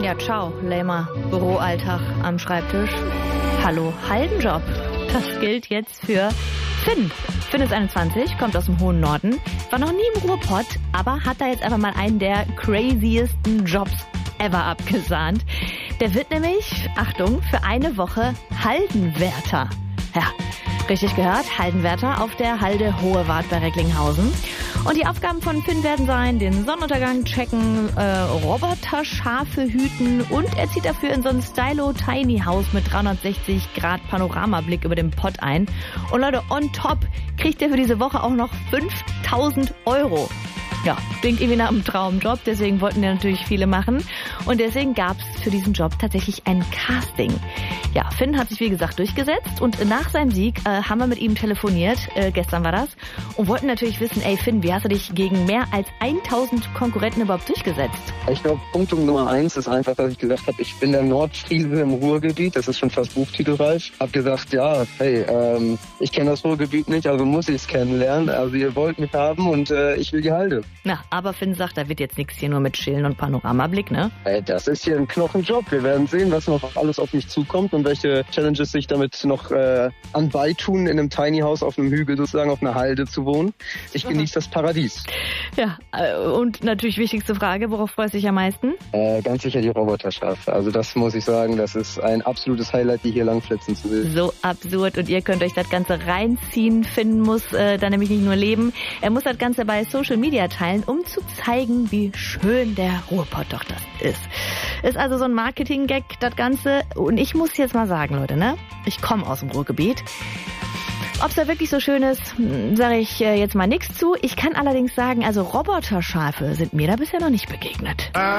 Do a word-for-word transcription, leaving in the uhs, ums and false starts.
Ja, ciao, lamer Büroalltag am Schreibtisch. Hallo, Haldenjob. Das gilt jetzt für Finn. Finn ist einundzwanzig, kommt aus dem hohen Norden, war noch nie im Ruhrpott, aber hat da jetzt einfach mal einen der craziesten Jobs ever abgesahnt. Der wird nämlich, Achtung, für eine Woche Haldenwärter. Ja, richtig gehört, Haldenwärter auf der Halde Hohe Wart bei Recklinghausen. Und die Aufgaben von Finn werden sein, den Sonnenuntergang checken, äh, Roboterschafe hüten und er zieht dafür in so ein Stylo-Tiny-Haus mit dreihundertsechzig Grad Panoramablick über dem Pott ein. Und Leute, on top kriegt er für diese Woche auch noch fünftausend Euro. Ja, klingt irgendwie nach einem Traumjob, deswegen wollten ja natürlich viele machen. Und deswegen gab es für diesen Job tatsächlich ein Casting. Ja, Finn hat sich wie gesagt durchgesetzt und nach seinem Sieg äh, haben wir mit ihm telefoniert, äh, gestern war das, und wollten natürlich wissen, ey Finn, wie hast du dich gegen mehr als tausend Konkurrenten überhaupt durchgesetzt? Ich glaube, Punkt Nummer eins ist einfach, dass ich gesagt habe, ich bin der Nordfriese im Ruhrgebiet, das ist schon fast buchtitelreich. Hab gesagt, ja, hey, ähm, ich kenne das Ruhrgebiet nicht, also muss ich es kennenlernen. Also ihr wollt mich haben und äh, ich will die Halde. Na, aber Finn sagt, da wird jetzt nichts hier nur mit Chillen und Panoramablick, ne? Hey, das ist hier ein Knochenjob. Wir werden sehen, was noch alles auf mich zukommt und welche Challenges sich damit noch äh, anbeitun, in einem Tiny House auf einem Hügel sozusagen, auf einer Halde zu wohnen. Ich genieße das Paradies. Ja, äh, und natürlich wichtigste Frage, worauf freust du dich am meisten? Äh, ganz sicher die Roboterschafe. Also das muss ich sagen, das ist ein absolutes Highlight, die hier langflitzen zu will. So absurd und ihr könnt euch das Ganze reinziehen. Finn muss äh, da nämlich nicht nur leben, er muss das Ganze bei Social Media teilen, um zu zeigen, wie schön der Ruhrpott doch das ist. Ist also so ein Marketing-Gag, das Ganze. Und ich muss jetzt mal sagen, Leute, ne? Ich komme aus dem Ruhrgebiet. Ob es da wirklich so schön ist, sage ich jetzt mal nichts zu. Ich kann allerdings sagen, also Roboterschafe sind mir da bisher noch nicht begegnet.